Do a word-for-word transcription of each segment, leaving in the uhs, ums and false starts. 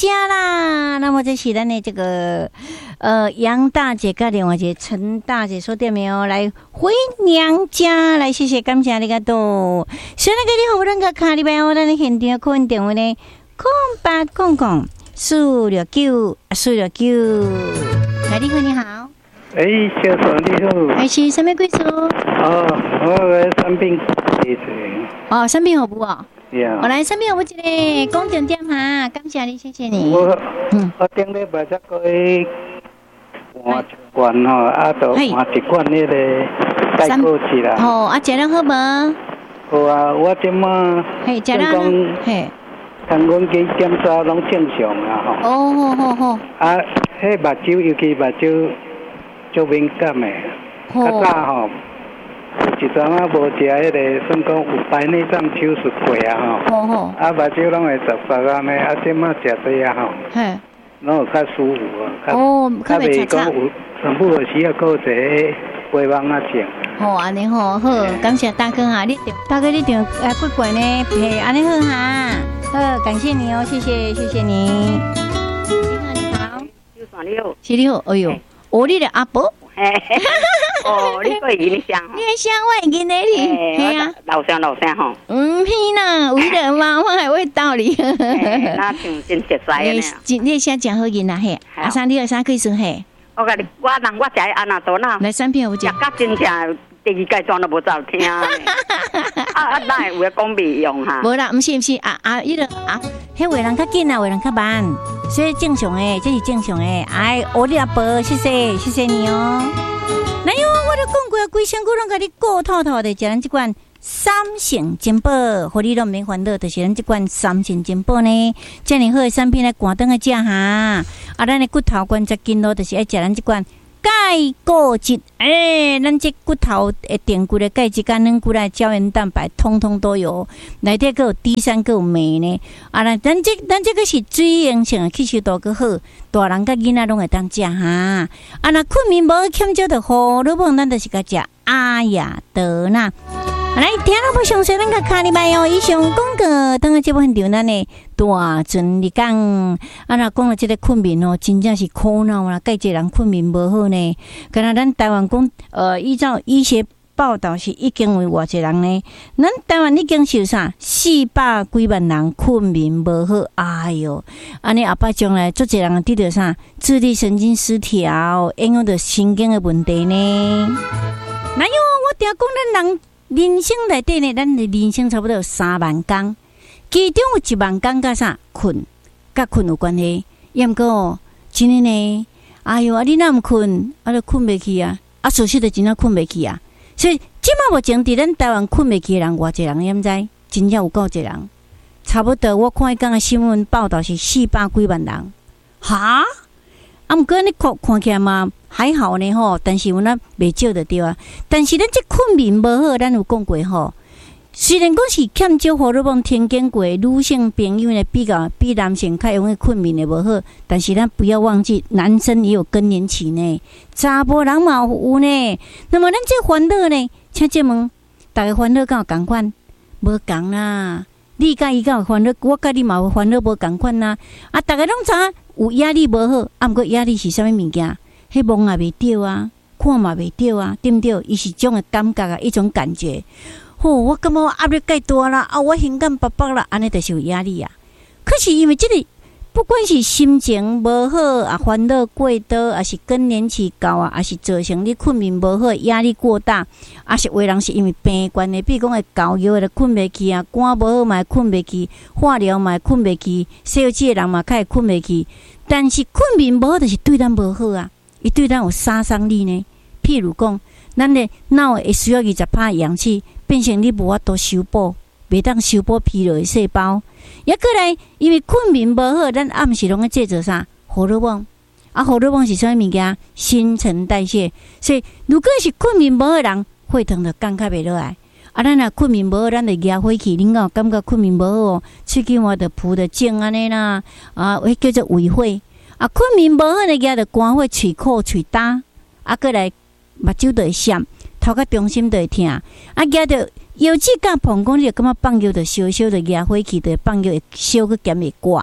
家啦。那么这是咱的这个呃杨大姐跟另外一个陈大姐说对没有？来回娘家来，谢谢感谢你个多。所以那个你好，我那个卡里边我咱的现场可能电话呢，空八空空四六九四六九。来，你好，你好。 哎，小嫂你好。 哎，是什么贵族？ 哦，我来生病，谢谢。 哦，生病好不好？ 呀。 我来生病好不？一个公重点哈，感谢你，谢谢你。 我嗯， 我顶礼拜才过去换一罐吼，啊，都换一罐那个带过去啦。 哦，啊，食了好无？ 好啊，我即马嘿，食了嘿。 通阮去检查拢正常啦吼。 哦，好好好。 啊，迄目睭尤其目睭足敏感的，较早吼。有一阵啊，无食迄个，算讲有白内障手术过啊吼。 好好。 啊，目睭拢会杂杂安尼，啊，即马食对啊吼。 嘿。 拢有较舒服啊。 哦，较袂擦擦。有全部有需要搁一个回望啊种。 好，安尼好好，感谢大哥哈，你大哥你场啊不管呢，嘿，安尼好哈，好，感谢你哦，谢谢谢谢你。你好，你好。 六三六。 是你好，哎呦，哦，你的阿伯。 哦，你个影响， 你还想我影呢你？ 系啊，老乡老乡吼。 嗯，是呐，为了妈妈还会道理。 那像真实在呢。 你你先讲好音啦嘿，阿三你有啥可以说嘿？ 我甲你，我人我食安那多那。 来三片有讲。 食甲真正第二阶段都无走听。啊啊，哪会有个讲未用哈？ 无啦，毋是毋是啊啊，伊个啊，迄位人较紧啊，位人较慢，所以正常诶，这是正常诶。哎，我你阿伯，谢谢谢谢你哦。那因为我都讲过啊，规身躯拢甲你顾透透的，食咱即款三成金宝，互你拢免烦恼，就是咱即款三成金宝呢，遮尔好诶产品来赶灯个食哈。啊，咱的骨头关节筋络，就是爱食咱即款钙骨质，诶、欸，咱这骨头诶垫骨的钙质、甲软骨来胶原蛋白，通通都有。内底还有 D 三，还有镁呢。啊，咱咱这咱这个是水溶性，吸收度个好，大人甲囡仔拢会当食哈。啊，那困眠无欠少的荷尔蒙，咱就是甲食阿雅德纳。来，听了不详细，咱个卡里麦哦。以上广告，当个节目很长，咱呢大阵你讲，啊，那讲了这个困眠哦，真正是苦恼啦。介济人困眠无好呢，敢若咱台湾讲，呃，依照医学报道是已经有偌济人呢，咱台湾已经是啥四百几万人困眠无好，哎哟，安尼后摆将来足济人得到啥自律神经失调，影响到神经的问题呢。那哟，我听讲咱人。人生内底呢，咱的人生差不多有三万工，其中有一万工甲啥困，甲困有关系。也毋过哦，真诶呢，哎哟，啊你若毋困，啊就困袂去啊，啊事实就真正困袂去啊。所以即马目前伫咱台湾困袂去诶人，偌济人也毋知，真正有够济人，差不多我看伊讲诶新闻报道是四百几万人，哈？啊，毋过你看看起来嘛。还好呢吼，但是有那袂少就对啊。但是咱这困眠无好，咱有讲过吼。虽然讲是欠少荷尔蒙天经过女性朋友呢比较比男性较容易困眠的无好，但是咱不要忘记，男生也有更年期呢，查甫人嘛有呢。那么咱这烦恼呢，请这问，大家烦恼敢有共款？无共啦。你甲伊敢有烦恼？我甲你嘛有烦恼无共款啦。啊，大家拢知有压力无好，啊，毋过压力是啥物物件？迄望也袂着啊，看嘛袂着啊，对毋对？伊是种诶感觉啊，一种感觉。吼、哦，我感觉我压力介大啦，啊，我心肝拔拔啦，安尼就是有压力啊。可是因为即、这个，不管是心情无好啊，烦恼过多，啊是更年期到啊，啊是造成你困眠无好，压力过大，啊是有的人是因为病关的，比如讲会高药的困袂去啊，肝无好嘛会困袂去，化疗嘛会困袂去，小气的人嘛较会困袂去。但是困眠无好，就是对咱无好啊。伊对咱有杀伤力呢，譬如讲，咱的脑会需要二十趴氧气，变成你无法度修补，袂当修补疲劳的细胞。也过来，因为困眠无好，咱暗时拢在制造啥荷尔蒙，啊，荷尔蒙是啥物件？新陈代谢。所以，如果是困眠无好的人，血糖就降较袂落来。啊，咱若困眠无好，咱就压火气，恁有感觉困眠无好哦？喙齿我着浮着肿安尼啦，啊，迄叫做胃火。啊，困眠无好的个，就肝火、喙苦、喙焦，啊，过来目睭就会闪，头壳中心就会痛，啊，个着腰脊甲膀胱，你就感觉放尿就烧烧，就压火气，就放尿会烧去减会挂，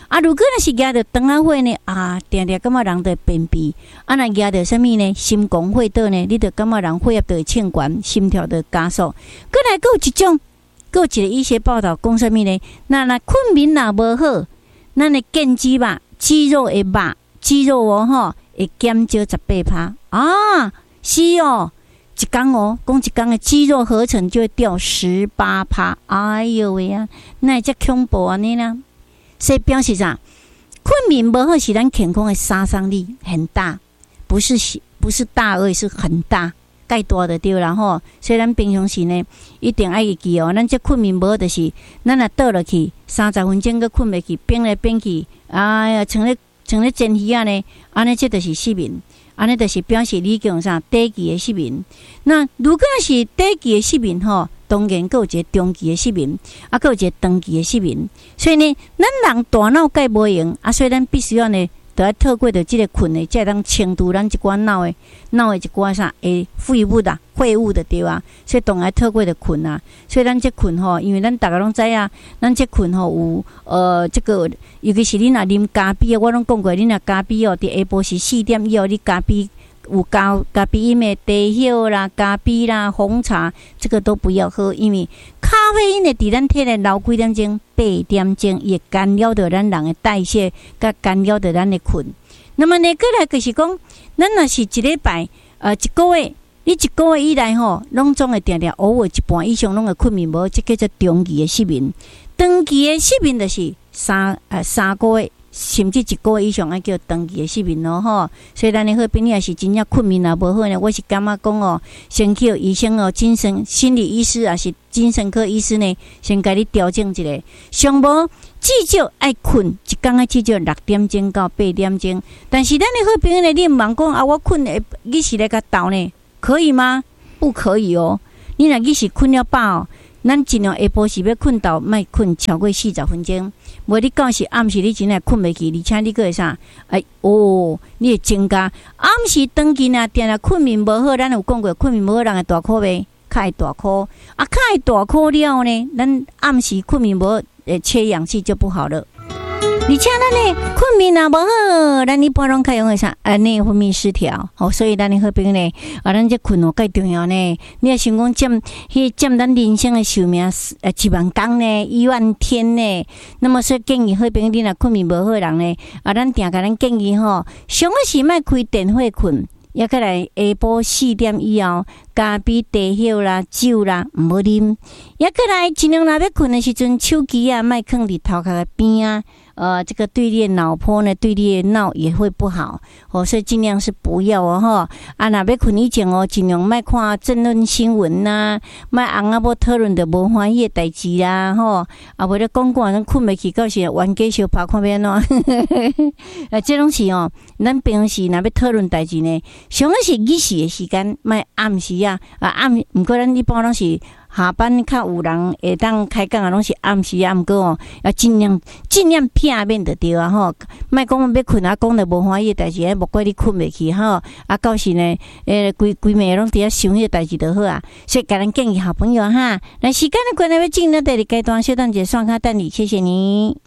啊，如果若是压着肠仔火呢，啊，定定感觉人着便秘；啊，若压着啥物呢？心狂血倒呢，你着感觉人血压着欠悬，心跳着加速。过来，佫有一种，佫有一个医学报道讲啥物呢？那若困眠若无好，咱的腱肌肉、肌肉的肉、肌肉哦吼，会减少十八趴啊！是哦。一天哦，讲一天的肌肉合成就会掉十八趴，哎呦喂啊，那这恐怖安尼啦！所以表示啥？困眠不好是咱健康的杀伤力很大，不是不是大而已，是很大，介大就对啦吼。所以咱平常时呢，一定爱记哦，咱这困眠不好就是咱若倒落去三十分钟，佮困袂去，变来变去，哎呀，像咧像咧煎鱼啊呢，安尼这就是失眠。安尼就是表示你讲啥短期的失眠。那如果是短期的失眠吼，当然还有一个中期的失眠，啊，还有一个长期的失眠。所以呢，咱人大脑介无用啊，所以咱必须要呢，都要透过着即个困的，才会当清除咱一寡脑的脑的一寡啥诶废物啦、废物的对啊。所以当然透过着困啊。所以咱这困吼，因为咱大家拢知啊，咱这困吼有呃这个。尤其是你若啉咖啡，我拢讲过，你若咖啡哦，伫下晡时四点以后，你咖啡有咖咖啡因的茶叶啦、咖啡啦、红茶，这个都不要喝，因为咖啡因会伫咱体内留几点钟？八点钟，伊会干扰到咱人的代谢，甲干扰到咱的困。那么呢，过来就是讲，咱若是一礼拜，呃，一个月，你一个月以来吼，拢总会定定偶尔一半以上拢会困眠无，这叫做中期的失眠。长期的失眠就是三呃三个月，甚至一个月以上，爱叫长期的失眠咯吼。所以咱的好朋友也是真正困眠也无好呢，我是感觉讲哦，先去医生哦，精神心理医师也是精神科医师呢，先甲你调整一下。上无至少爱困，一天爱至少六点钟到八点钟。但是咱的好朋友呢，你唔茫讲啊，我困会你是来甲斗呢，可以吗？不可以哦。你若你是困了饱哦。咱尽量下晡时要困到，莫困超过四十分钟。无你到时暗时你真系困袂去，而且你个会啥？哎哦，你会增加暗时长期呢，定定困眠无好，咱有讲过，困眠无好人会大哭袂？较会大哭，啊，较会大哭了呢，咱暗时困眠无好，诶，缺氧气就不好了。而且咱呢困眠也无好，咱一般拢较容易啥？啊，内分泌失调，好，所以咱的好朋友呢，啊，咱这困哦介重要呢。你也想讲占，迄占咱人生的寿命，呃，一万工呢，一万天呢。那么所以建议好朋友，你若困眠无好人呢，啊，咱定甲咱建议吼，上个是莫开电火困。也过来下晡四点以后，咖啡、茶叶啦、酒啦，唔好啉。也过来尽量若要困的时阵，手机啊，莫放伫头壳的边啊。呃，这个对你的脑波呢，对你的脑也会不好哦，所以尽量是不要哦哈。啊，若要困以前哦，尽量莫看政论新闻呐，莫翁仔某讨论着无欢喜的代志啦吼。啊，为了讲讲，咱困袂去，到时冤家相拍看要安怎？啊，这种是哦，咱平时若要讨论代志呢，上个是日时的时间，莫暗时啊，啊暗，毋过咱一般拢是。下班较有人会当开讲啊，拢是暗时啊，毋过哦，要尽量尽量避免就对啊吼，莫讲要困啊，讲着无欢喜的代志，哎，莫怪你困袂去吼，啊，到时呢，诶，规规暝拢伫遐想迄个代志就好啊。所以，甲咱建议好朋友哈，那时间的关系要进入第二阶段，小等者刷卡等你，谢谢你。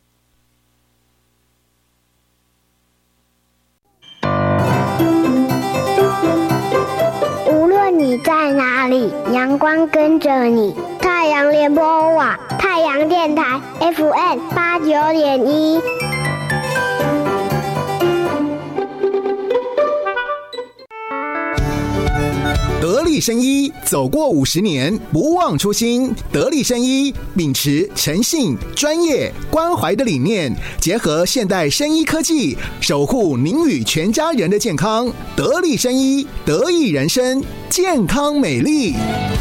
你在哪里？阳光跟着你。太阳联播网，太阳电台 F M 八九点一。 得力生医走过五十年，不忘初心。得力生医秉持诚信、专业、关怀的理念，结合现代生医科技，守护您与全家人的健康。得力生医，得益人生，健康美丽。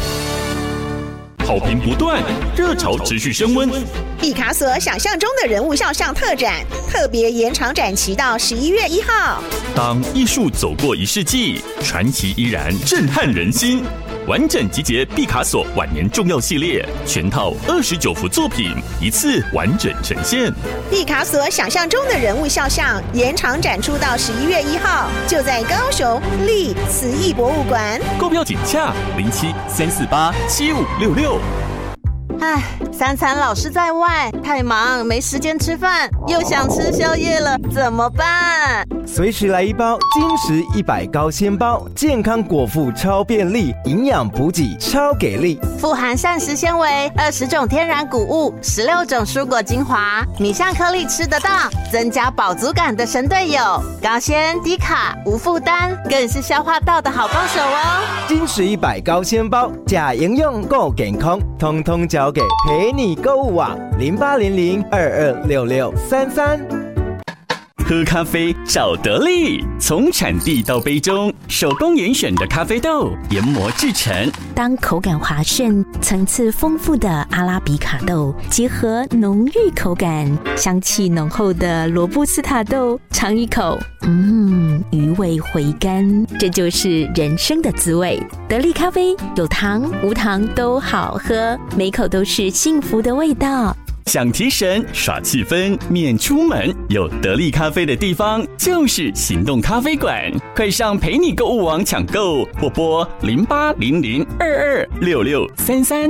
好评不断，热潮持续升温。 毕卡索想象中的人物肖像特展，特别延长展期到十一月一号。 当艺术走过一世纪，传奇依然震撼人心。完整集结毕卡索晚年重要系列，全套二十九幅作品，一次完整呈现。 毕卡索想象中的人物肖像延长展出到十一月一号，就在高雄立慈艺博物馆。 购票请洽零七三四八七五六六。 唉，三餐老是在外，太忙没时间吃饭，又想吃宵夜了，怎么办？ 随时来一包金石一百高纤包，健康果腹超便利，营养补给超给力， 富含膳食纤维、二十种天然谷物、十六种蔬果精华，米香颗粒吃得到，增加饱足感的神队友，高纤低卡无负担，更是消化道的好帮手哦。 金石一百高纤包，假营养够健康，通通交给陪你购物网零八零零二二六六三三。 喝咖啡找得力，从产地到杯中，手工严选的咖啡豆研磨制成。 当口感滑顺、层次丰富的阿拉比卡豆结合浓郁口感、香气浓厚的罗布斯塔豆，尝一口，嗯，余味回甘，这就是人生的滋味。得力咖啡有糖无糖都好喝，每口都是幸福的味道。 想提神耍气氛免出门，有得力咖啡的地方就是行动咖啡馆，快上陪你购物网抢购，或拨零八零零二二六六三三。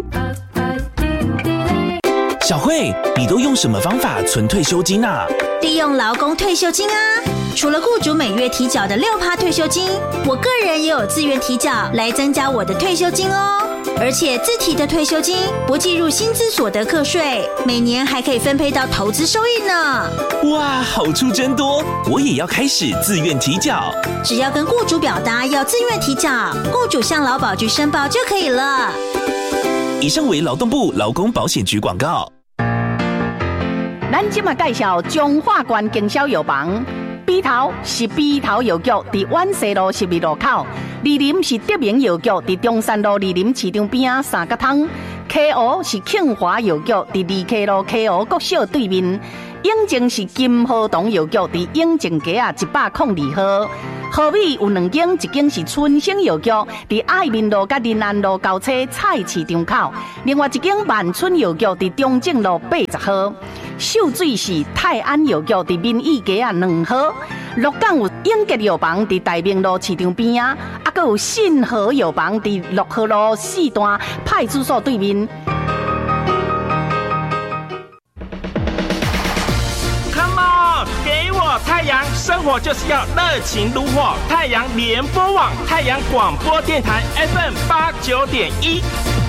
小慧，你都用什么方法存退休金啊？ 利用劳工退休金啊！除了雇主每月提缴的六趴退休金，我个人也有自愿提缴来增加我的退休金哦。而且自提的退休金不计入薪资所得课税，每年还可以分配到投资收益呢。 哇，好处真多！我也要开始自愿提缴。 只要跟雇主表达要自愿提缴，雇主向劳保局申报就可以了。 以上为劳动部劳工保险局广告。 咱今嘛介绍中华关经销药房。笔头是笔头药局，伫万西路十二路口；二林是德明药局，伫中山路二林市场边啊三角汤。K O 是庆华药局，伫二 K 路 K O 国小对面。永靖是金和同药局，伫永靖街啊一百零二号。河尾有两间，一间是春生药局，伫爱民路甲仁安路交叉菜市场口；另外一间万春药局伫中正路八十号。秀水是泰安药局，伫民意街啊两号。鹿港有永吉药房，伫大明路市场边啊，啊，还有信和药房，伫六号路四段派出所对面。 Come on， 给我太阳，生活就是要热情如火。太阳联播网，太阳广播电台 F M 八九点一。